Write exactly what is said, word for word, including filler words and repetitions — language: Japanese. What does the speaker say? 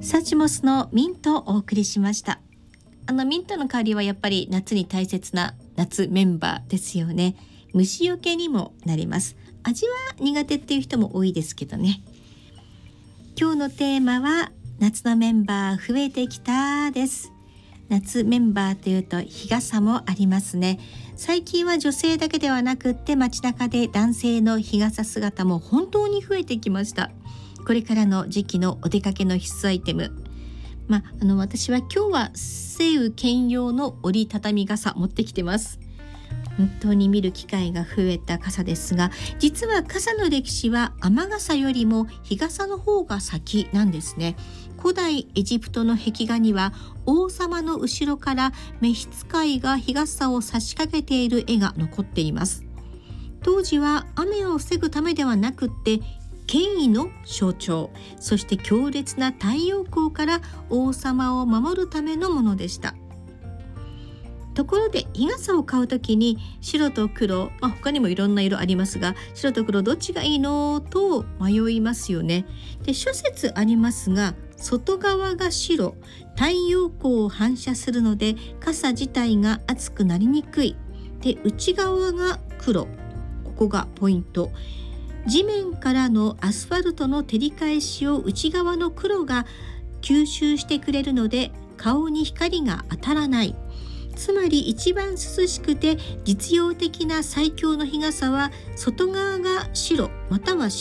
サチモスのミントをお送りしました。あのミントの香りはやっぱり夏に大切な夏メンバーですよね。虫除けにもなります。味は苦手っていう人も多いですけどね。今日のテーマは夏のメンバー増えてきたです。夏メンバーというと日傘もありますね。最近は女性だけではなくって街中で男性の日傘姿も本当に増えてきました。これからの時期のお出かけの必須アイテム、まあ、あの私は今日は晴雨兼用の折りたたみ傘持ってきてます。本当に見る機会が増えた傘ですが、実は傘の歴史は雨傘よりも日傘の方が先なんですね。古代エジプトの壁画には王様の後ろから召使いが日傘を差し掛けている絵が残っています。当時は雨を防ぐためではなくって権威の象徴、そして強烈な太陽光から王様を守るためのものでした。ところで日傘を買うときに白と黒、まあ、他にもいろんな色ありますが、白と黒どっちがいいのと迷いますよね。で、諸説ありますが、外側が白、太陽光を反射するので傘自体が熱くなりにくい。で、内側が黒、ここがポイント。地面からのアスファルトの照り返しを内側の黒が吸収してくれるので顔に光が当たらない。つまり一番涼しくて実用的な最強の日傘は外側が白または